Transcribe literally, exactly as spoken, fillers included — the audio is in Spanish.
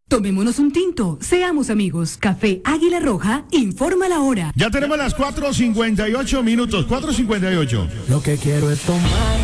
Tomémonos un tinto, seamos amigos. Café Águila Roja, informa la hora. Ya tenemos las cuatro cincuenta y ocho minutos, cuatro cincuenta y ocho. Lo que quiero es tomar.